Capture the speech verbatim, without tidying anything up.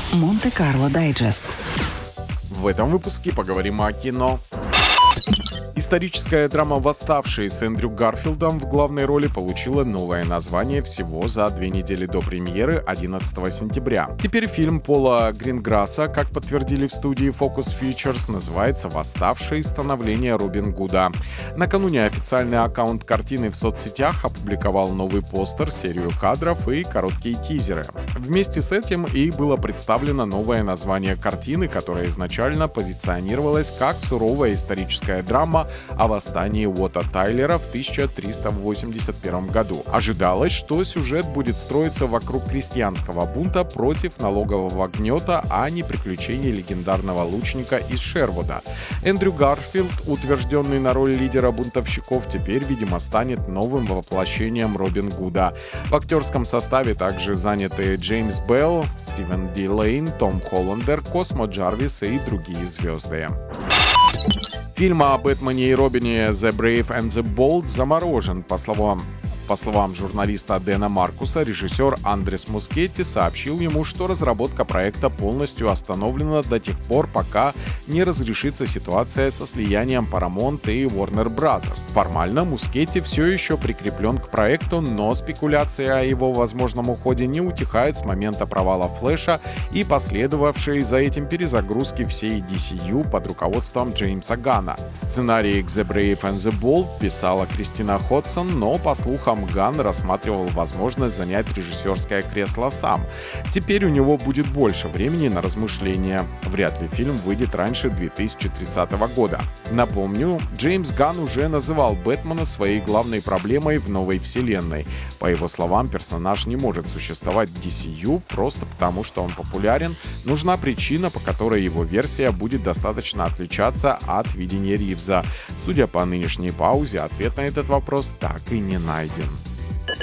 Монте-Карло Дайджест. В этом выпуске поговорим о кино. Историческая драма «Восставшие» с Эндрю Гарфилдом в главной роли получила новое название всего за две недели до премьеры одиннадцатого сентября. Теперь фильм Пола Гринграсса, как подтвердили в студии Focus Features, называется «Восставшие. Становление Робин Гуда». Накануне официальный аккаунт картины в соцсетях опубликовал новый постер, серию кадров и короткие тизеры. Вместе с этим и было представлено новое название картины, которая изначально позиционировалась как суровая историческая драма о восстании Уотта Тайлера в тысяча триста восемьдесят первом году. Ожидалось, что сюжет будет строиться вокруг крестьянского бунта против налогового гнета, а не приключений легендарного лучника из Шервуда. Эндрю Гарфилд, утвержденный на роль лидера бунтовщиков, теперь, видимо, станет новым воплощением Робин Гуда. В актерском составе также заняты Джеймс Белл, Стивен Ди Лейн, Том Холландер, Космо Джарвис и другие звезды. Фильм о Бэтмене и Робине «The Brave and the Bold» заморожен. По словам По словам журналиста Дэна Маркуса, режиссер Андрес Мускетти сообщил ему, что разработка проекта полностью остановлена до тех пор, пока не разрешится ситуация со слиянием Paramount и Warner Brothers. Формально Мускетти все еще прикреплен к проекту, но спекуляции о его возможном уходе не утихают с момента провала «Флэша» и последовавшей за этим перезагрузки всей ди си ю под руководством Джеймса Ганна. Сценарий к «The Brave and the Bold» писала Кристина Ходсон, но, по слухам, Ганн рассматривал возможность занять режиссерское кресло сам. Теперь у него будет больше времени на размышления. Вряд ли фильм выйдет раньше две тысячи тридцатого года. Напомню, Джеймс Ганн уже называл Бэтмена своей главной проблемой в новой вселенной. По его словам, персонаж не может существовать в ди си ю просто потому, что он популярен. Нужна причина, по которой его версия будет достаточно отличаться от видения Ривза. Судя по нынешней паузе, ответ на этот вопрос так и не найден.